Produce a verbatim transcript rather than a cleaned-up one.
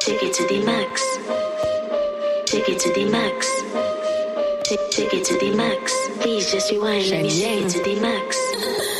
Take it to the max. Take it to the max. Take, take it to the max. Please just rewind. Let me take it to the max.